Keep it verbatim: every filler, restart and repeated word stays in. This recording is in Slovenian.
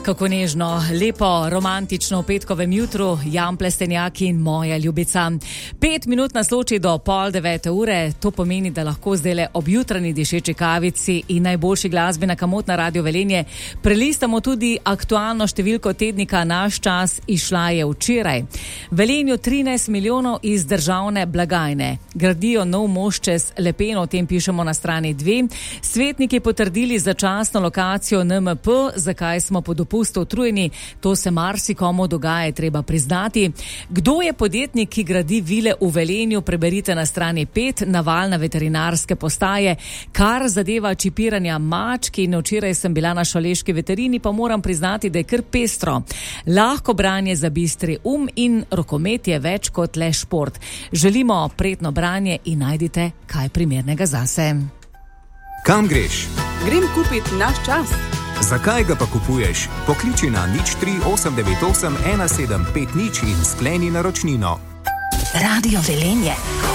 Kako nežno, lepo, romantično v petkovem jutru, Jan Plestenjak in moja ljubica. Pet minut nas loči do pol devete ure, to pomeni, da lahko zdajle ob jutranji dišeči kavici in najboljši glasbi na Kamot na Radio Velenje prelistamo tudi aktualno številko tednika Naš čas, izšla je včeraj. Velenju trinajst milijonov iz državne blagajne. Gradijo nov most čez Lepeno, o tem pišemo na strani dve. Svetniki potrdili začasno lokacijo N M P, zakaj smo pod dopustu utrujeni, to se marsikomu dogaja, treba priznati. Kdo je podjetnik, ki gradi vile v Velenju, preberite na strani pet, naval na veterinarske postaje, kar zadeva čipiranja mačk, in včeraj sem bila na šaleški veterini, pa moram priznati, da je kar pestro. Lahko branje za bistri um in rokomet je več kot le šport. Želimo prijetno branje in najdite kaj primernega zase. Kam greš? Grem kupit Naš čas. Zakaj ga pa kupuješ? Pokliči na nič tri osem devet osem ena sedem pet nič in skleni naročnino. Radio Velenje.